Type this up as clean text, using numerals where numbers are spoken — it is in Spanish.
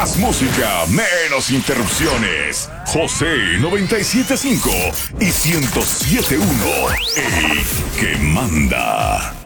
Más música, menos interrupciones. José 97.5 y 107.1. El que manda.